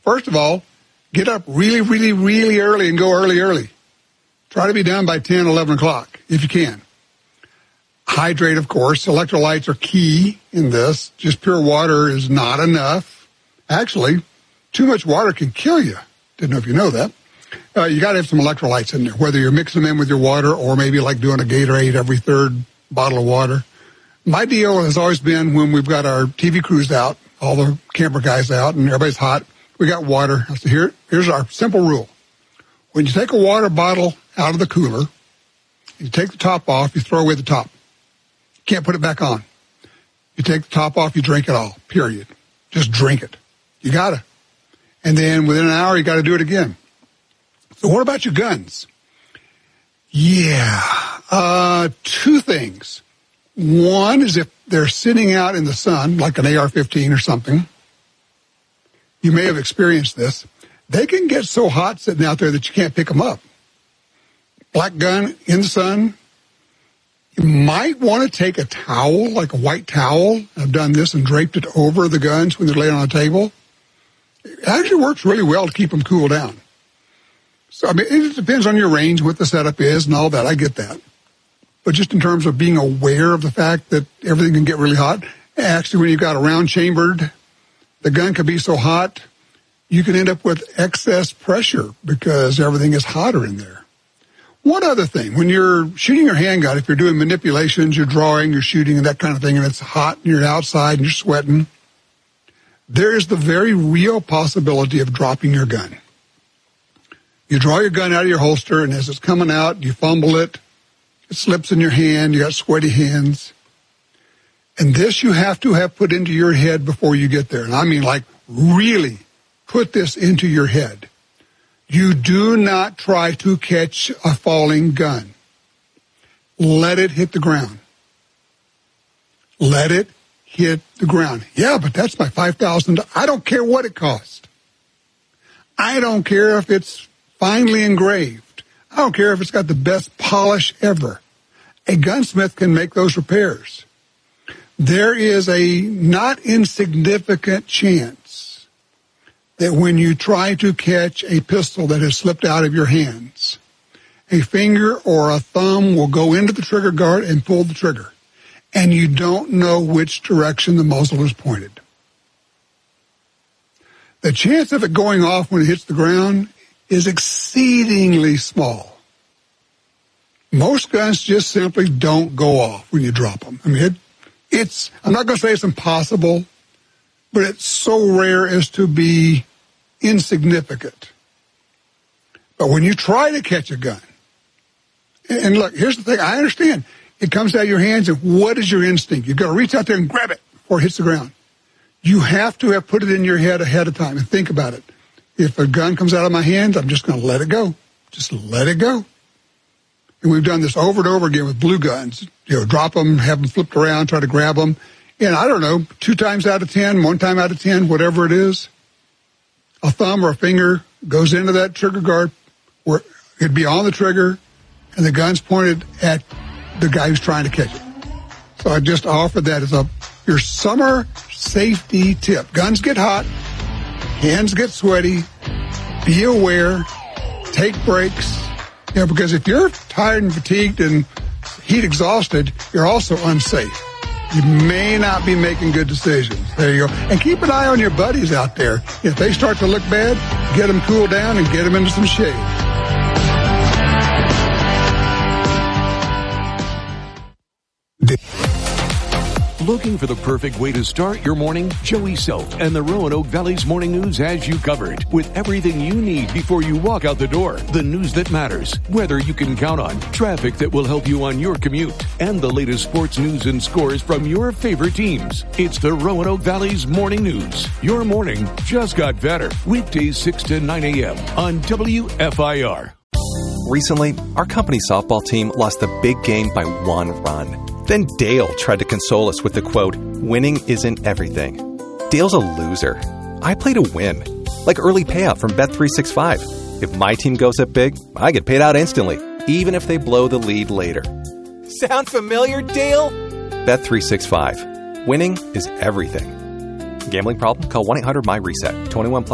First of all, get up really, really, really early and go early. Try to be done by 10, 11 o'clock if you can. Hydrate, of course. Electrolytes are key in this. Just pure water is not enough. Actually, too much water can kill you. Didn't know if you know that. You got to have some electrolytes in there, whether you're mixing them in with your water or maybe like doing a Gatorade every third bottle of water. My deal has always been when we've got our TV crews out, all the camper guys out, and everybody's hot, we got water. I said, here's our simple rule. When you take a water bottle out of the cooler, you take the top off, you throw away the top. You can't put it back on. You take the top off, you drink it all, period. Just drink it. You got to. And then within an hour, you got to do it again. So what about your guns? Yeah, two things. One is if they're sitting out in the sun, like an AR-15 or something, you may have experienced this. They can get so hot sitting out there that you can't pick them up. Black gun in the sun. You might want to take a towel, like a white towel. I've done this and draped it over the guns when they're laying on a table. It actually works really well to keep them cool down. So, I mean, it depends on your range, what the setup is and all that. I get that. But just in terms of being aware of the fact that everything can get really hot, actually, when you've got a round chambered, the gun can be so hot, you can end up with excess pressure because everything is hotter in there. One other thing, when you're shooting your handgun, if you're doing manipulations, you're drawing, you're shooting and that kind of thing, and it's hot and you're outside and you're sweating, there is the very real possibility of dropping your gun. You draw your gun out of your holster, and as it's coming out, you fumble it. It slips in your hand. You got sweaty hands. And this you have to have put into your head before you get there. And I mean, like, really put this into your head. You do not try to catch a falling gun. Let it hit the ground. Let it hit the ground. Yeah, but that's my $5,000. I don't care what it cost. I don't care if it's finely engraved. I don't care if it's got the best polish ever. A gunsmith can make those repairs. There is a not insignificant chance that when you try to catch a pistol that has slipped out of your hands, a finger or a thumb will go into the trigger guard and pull the trigger, and you don't know which direction the muzzle is pointed. The chance of it going off when it hits the ground is exceedingly small. Most guns just simply don't go off when you drop them. I mean, I'm not going to say it's impossible, but it's so rare as to be insignificant. But when you try to catch a gun, and look, here's the thing, I understand. It comes out of your hands, and what is your instinct? You've got to reach out there and grab it before it hits the ground. You have to have put it in your head ahead of time and think about it. If a gun comes out of my hands, I'm just going to let it go. Just let it go. And we've done this over and over again with blue guns. You know, drop them, have them flipped around, try to grab them. And I don't know, 2 times out of 10, 1 time out of 10, whatever it is, a thumb or a finger goes into that trigger guard where it'd be on the trigger and the gun's pointed at the guy who's trying to catch it. So I just offered that as your summer safety tip. Guns get hot. Hands get sweaty. Be aware. Take breaks. You know, because if you're tired and fatigued and heat exhausted, you're also unsafe. You may not be making good decisions. There you go. And keep an eye on your buddies out there. If they start to look bad, get them cooled down and get them into some shade. Looking for the perfect way to start your morning? Joey Self and the Roanoke Valley's Morning News has you covered with everything you need before you walk out the door. The news that matters, weather you can count on, traffic that will help you on your commute, and the latest sports news and scores from your favorite teams. It's the Roanoke Valley's Morning News. Your morning just got better. Weekdays 6 to 9 a.m. on WFIR. Recently, our company softball team lost a big game by 1 run. Then Dale tried to console us with the quote, "Winning isn't everything." Dale's a loser. I play to win. Like early payout from Bet365. If my team goes up big, I get paid out instantly, even if they blow the lead later. Sound familiar, Dale? Bet365. Winning is everything. Gambling problem? Call 1-800-MY-RESET. 21 plus.